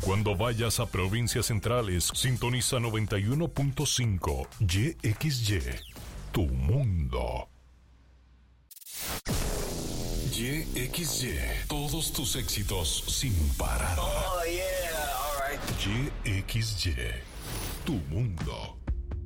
Cuando vayas a provincias centrales, sintoniza 91.5 YXY, tu mundo. YXY, todos tus éxitos sin parar. Oh, yeah, all right. YXY, tu mundo.